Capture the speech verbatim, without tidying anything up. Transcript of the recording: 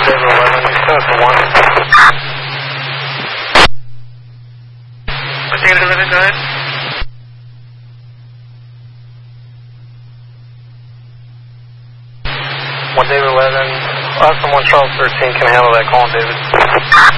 David eleven, you send us a one. One David eleven, go ahead. One David eleven, us and one Charles thirteen can handle that call, David.